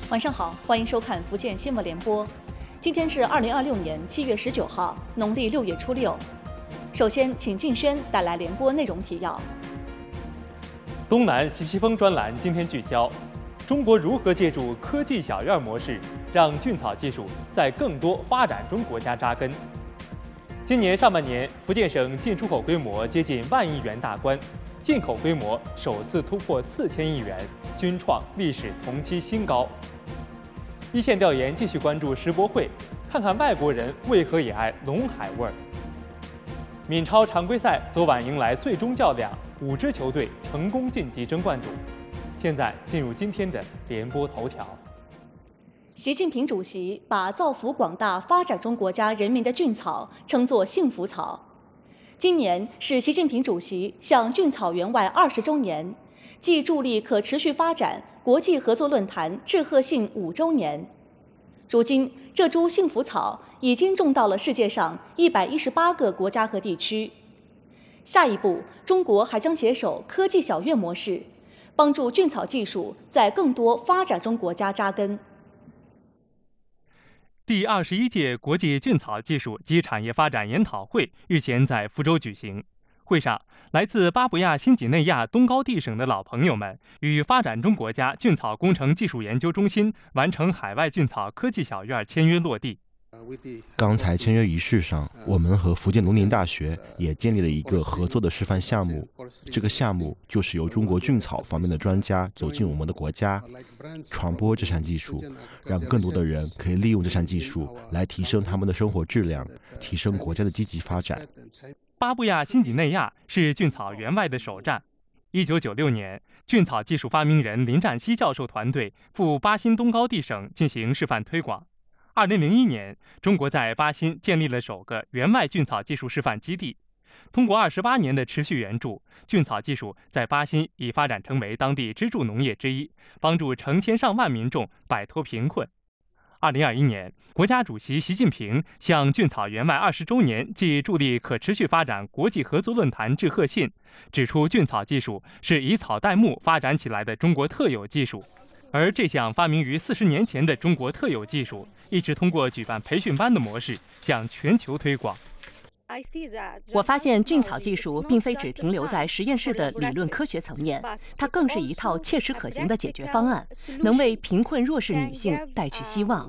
晚上好，欢迎收看福建新闻联播。今天是2026年7月19号，农历6月初6。首先，请静轩带来联播内容提要。 东南西西风专栏今天聚焦：中国如何借助科技小院模式，让菌草技术在更多发展中国家扎根？今年上半年，福建省进出口规模接近1万亿元大关，进口规模首次突破4000亿元，均创历史同期新高。一线调研继续关注世博会，看看外国人为何也爱龙海味儿。闽超常规赛昨晚迎来最终较量，5支球队成功晋级争冠组。现在进入今天的联播头条。 习近平主席把造福广大发展中国家人民的菌草称作幸福草。今年是习近平主席向菌草援外20周年，暨助力可持续发展国际合作论坛致贺信5周年。如今，这株幸福草已经种到了世界上118个国家和地区。下一步，中国还将携手科技小院模式，帮助菌草技术在更多发展中国家扎根。 第21届国际菌草技术及产业发展研讨会日前在福州举行。会上，来自巴布亚新几内亚东高地省的老朋友们与发展中国家菌草工程技术研究中心完成海外菌草科技小院签约落地。 刚才签约仪式上，我们和福建农林大学也建立了一个合作的示范项目。这个项目就是由中国菌草方面的专家走进我们的国家，传播这项技术，让更多的人可以利用这项技术来提升他们的生活质量，提升国家的积极发展。 巴布亚新几内亚是菌草援外的首站。1996年，菌草技术发明人林占西教授团队赴巴新东高地省进行示范推广。2001年，中国在巴新建立了首个援外菌草技术示范基地。通过28年的持续援助，菌草技术在巴新已发展成为当地支柱农业之一，帮助成千上万民众摆脱贫困。2021年，国家主席习近平向菌草援外20周年暨助力可持续发展国际合作论坛致贺信，指出菌草技术是以草代木发展起来的中国特有技术，而这项发明于40年前的中国特有技术，一直通过举办培训班的模式向全球推广。 我发现菌草技术并非只停留在实验室的理论科学层面，它更是一套切实可行的解决方案，能为贫困弱势女性带去希望。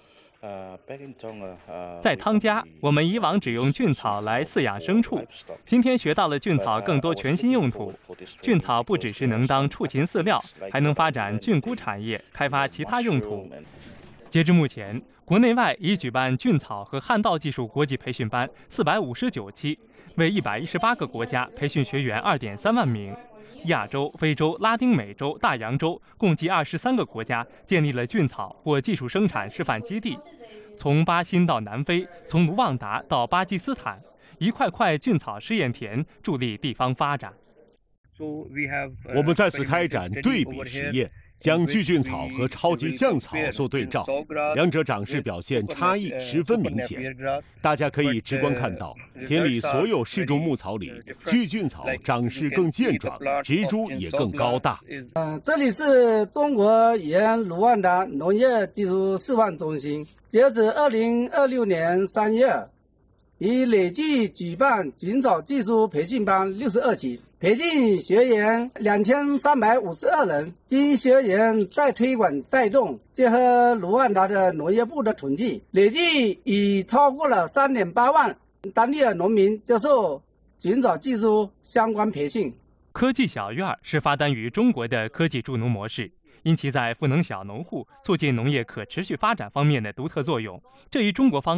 在汤家，我们以往只用菌草来饲养牲畜，今天学到了菌草更多全新用途。菌草不只是能当畜禽饲料，还能发展菌菇产业，开发其他用途。截至目前，国内外已举办菌草和旱稻技术国际培训班459期，为118个国家培训学员2.3万名。亚洲、非洲、拉丁美洲、大洋洲共计23个国家建立了菌草或技术生产示范基地。从巴新到南非，从卢旺达到巴基斯坦，一块块菌草试验田助力地方发展。 我们再次开展对比实验，将巨菌草和超级象草做对照，两者长势表现差异十分明显。大家可以直观看到，田里所有适种牧草里，巨菌草长势更健壮，植株也更高大。 这里是中国沿卢旺达农业技术示范中心，截止2026年3月，已累计举办菌草技术培训班62期。培训学员2352人，经学员再推广带动，结合卢旺达的农业部的统计，累计已超过了3.8万当地的农民接受菌草技术相关培训。 科技小院是发单于中国的科技助农模式，因其在赋能小农户、促进农业可持续发展方面的独特作用，这一中国方